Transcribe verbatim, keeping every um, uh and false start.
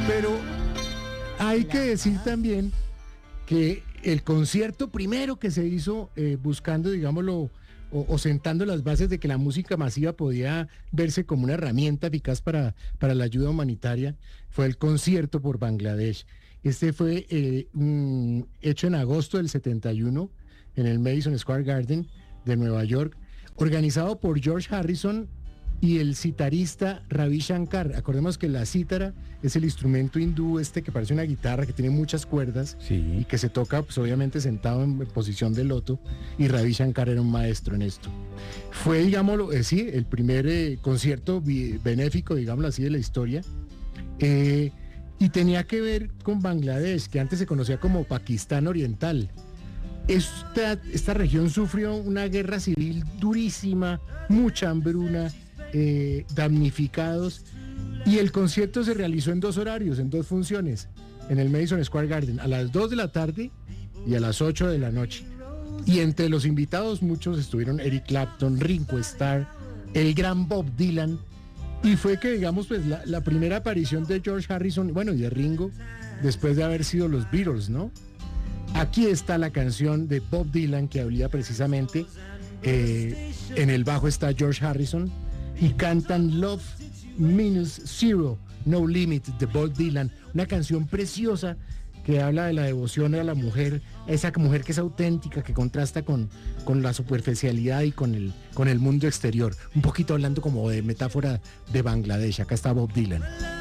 Pero hay que decir también que el concierto primero que se hizo eh, buscando, digámoslo, o, o sentando las bases de que la música masiva podía verse como una herramienta eficaz para, para la ayuda humanitaria, fue el concierto por Bangladesh. Este fue eh, un, hecho en agosto del setenta y uno en el Madison Square Garden de Nueva York, organizado por George Harrison y el citarista Ravi Shankar. Acordemos que la cítara es el instrumento hindú este que parece una guitarra, que tiene muchas cuerdas, Sí. y que se toca pues obviamente sentado en posición de loto, y Ravi Shankar era un maestro en esto. Fue, digámoslo, eh, sí, el primer eh, concierto bi- benéfico, digámoslo así, de la historia, eh, y tenía que ver con Bangladesh, que antes se conocía como Pakistán Oriental. Esta, esta región sufrió una guerra civil durísima, mucha hambruna, eh, damnificados, y el concierto se realizó en dos horarios, en dos funciones, en el Madison Square Garden, a las dos de la tarde y a las ocho de la noche. Y entre los invitados muchos estuvieron Eric Clapton, Ringo Starr, el gran Bob Dylan, y fue que, digamos, pues la, la primera aparición de George Harrison, bueno, y de Ringo, después de haber sido los Beatles, ¿no? Aquí está la canción de Bob Dylan que había precisamente, eh, en el bajo está George Harrison, y cantan Love Minus Zero, No Limit, de Bob Dylan, una canción preciosa que habla de la devoción a la mujer, esa mujer que es auténtica, que contrasta con, con la superficialidad y con el, con el mundo exterior, un poquito hablando como de metáfora de Bangladesh. Acá está Bob Dylan.